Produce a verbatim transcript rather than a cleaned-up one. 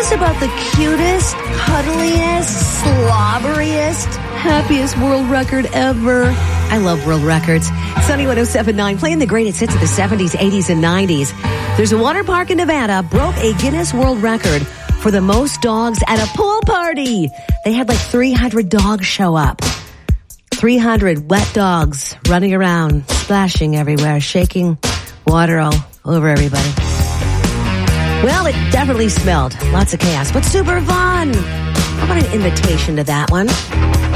us about the cutest, cuddliest, slobberiest, happiest world record ever. I love world records. Sunny one oh seven point nine, playing the greatest hits of the seventies, eighties, and nineties. There's a water park in Nevada broke a Guinness World Record for the most dogs at a pool party. They had like three hundred dogs show up. three hundred wet dogs running around, splashing everywhere, shaking water all over everybody. Well, it definitely smelled. Lots of chaos, but super fun. How about an invitation to that one?